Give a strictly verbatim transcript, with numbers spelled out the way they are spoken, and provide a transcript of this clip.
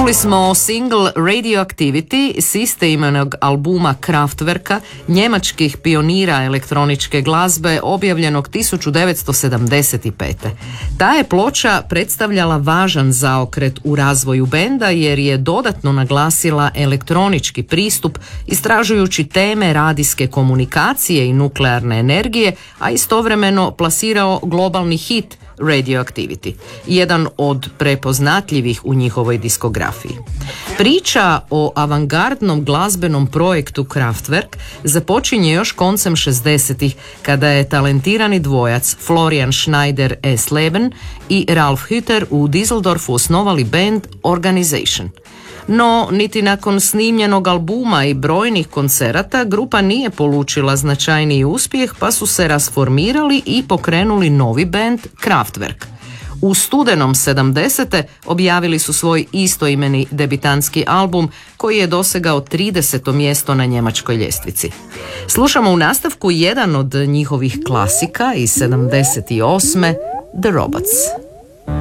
Čuli smo single Radioactivity s istoimenog albuma Kraftwerka, njemačkih pionira elektroničke glazbe, objavljenog tisuću devetsto sedamdeset pete. Ta je ploča predstavljala važan zaokret u razvoju benda jer je dodatno naglasila elektronički pristup istražujući teme radijske komunikacije i nuklearne energije, a istovremeno plasirao globalni hit Radioactivity, jedan od prepoznatljivih u njihovoj diskografiji. Priča o avangardnom glazbenom projektu Kraftwerk započinje još koncem šezdesetih kada je talentirani dvojac Florian Schneider-Esleben i Ralf Hütter u Düsseldorfu osnovali band Organization. No, niti nakon snimljenog albuma i brojnih koncerata grupa nije polučila značajniji uspjeh, pa su se rasformirali i pokrenuli novi band Kraftwerk. U studenom sedamdesete objavili su svoj istoimeni debitanski album koji je dosegao trideseto mjesto na njemačkoj ljestvici. Slušamo u nastavku jedan od njihovih klasika iz sedamdeset osme. The Robots.